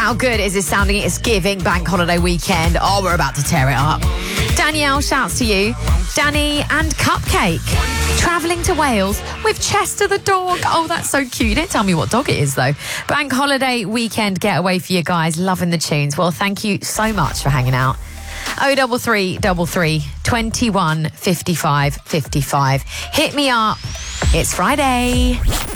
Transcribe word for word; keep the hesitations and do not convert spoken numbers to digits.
How good is this sounding? It's giving bank holiday weekend. Oh, we're about to tear it up. Danielle shouts to you. Danny and Cupcake. Travelling to Wales with Chester the dog. Oh, that's so cute. You didn't tell me what dog it is, though. Bank holiday weekend getaway for you guys. Loving the tunes. Well, thank you so much for hanging out. oh double three double three twenty-one fifty-five fifty-five. Hit me up. It's Friday.